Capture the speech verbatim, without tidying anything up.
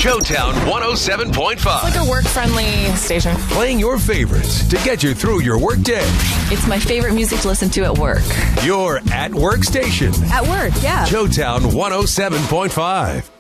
Showtown one oh seven point five. It's like a work-friendly station. Playing your favorites to get you through your workday. It's my favorite music to listen to at work. Your at-work station. At work, yeah. Showtown one oh seven point five.